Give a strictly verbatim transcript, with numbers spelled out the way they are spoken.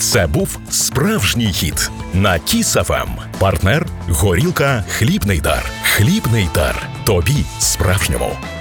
Це був справжній хіт на Кіс еф ем. Партнер – горілка «Хлібний дар». «Хлібний дар». Тобі справжньому.